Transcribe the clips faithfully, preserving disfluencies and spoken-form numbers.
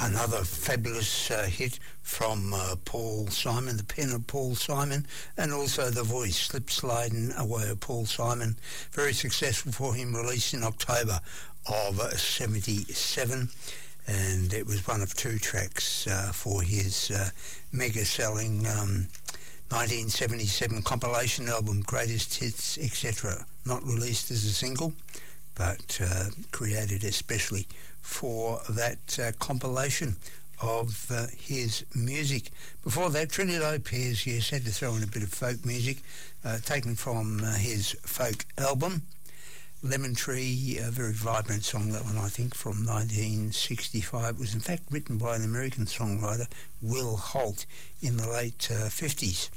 another fabulous uh, hit from uh, Paul Simon, the pen of Paul Simon, and also the voice, Slip Sliding Away of Paul Simon. Very successful for him, released in October of uh, seventy-seven, and it was one of two tracks uh, for his uh, mega-selling um, nineteen seventy-seven compilation album, Greatest Hits, et cetera. Not released as a single, but uh, created especially for that uh, compilation of uh, his music. Before that, Trinity Lopez, yes, had to throw in a bit of folk music, uh, taken from uh, his folk album, Lemon Tree, a very vibrant song, that one, I think, from nineteen sixty-five. It was, in fact, written by an American songwriter, Will Holt, in the late uh, fifties.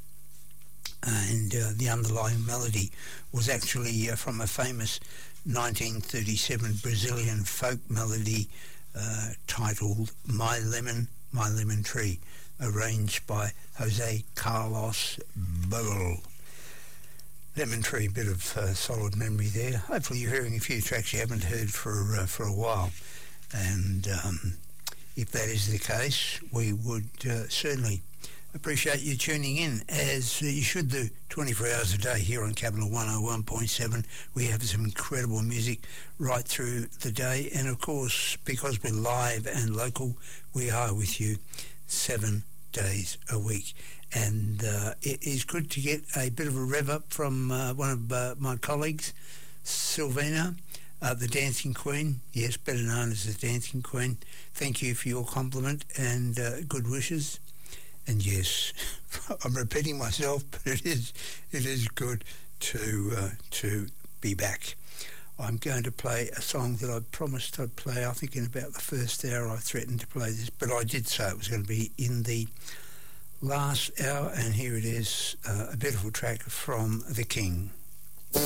And uh, the underlying melody was actually uh, from a famous nineteen thirty-seven Brazilian folk melody uh, titled My Lemon, My Lemon Tree, arranged by Jose Carlos Burrell. Lemon Tree, a bit of uh, solid memory there. Hopefully you're hearing a few tracks you haven't heard for, uh, for a while. And um, if that is the case, we would uh, certainly appreciate you tuning in, as uh, you should do, twenty-four hours a day here on Capital one oh one point seven. We have some incredible music right through the day, and of course, because we're live and local, we are with you seven days a week. And uh, it is good to get a bit of a rev up from uh, one of uh, my colleagues, Sylvina, uh, the Dancing Queen, yes, better known as the Dancing Queen. Thank you for your compliment and uh, good wishes. And yes, I'm repeating myself, but it is it is good to uh, to be back. I'm going to play a song that I promised I'd play. I think in about the first hour I threatened to play this, but I did say it was going to be in the last hour, and here it is, uh, a beautiful track from The King.